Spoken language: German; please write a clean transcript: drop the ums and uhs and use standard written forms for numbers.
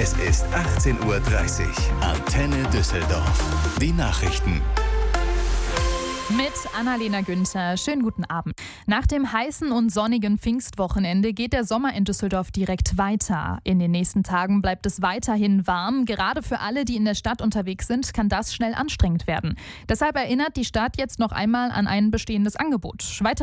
Es ist 18:30 Uhr. Antenne Düsseldorf. Die Nachrichten. Mit Annalena Günther. Schönen guten Abend. Nach dem heißen und sonnigen Pfingstwochenende geht der Sommer in Düsseldorf direkt weiter. In den nächsten Tagen bleibt es weiterhin warm. Gerade für alle, die in der Stadt unterwegs sind, kann das schnell anstrengend werden. Deshalb erinnert die Stadt jetzt noch einmal an ein bestehendes Angebot.